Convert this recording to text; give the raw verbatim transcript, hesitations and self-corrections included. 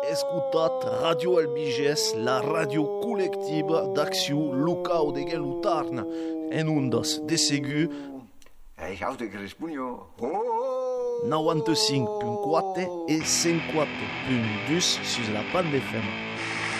escutat Radio Albiges, la radio collectiva d'acció local de Gelutarna, en ondas de segur. Eh, ja us que responyo. Oh! novanta-cinc punt quatre et cinquanta punt dos sur la bande F M.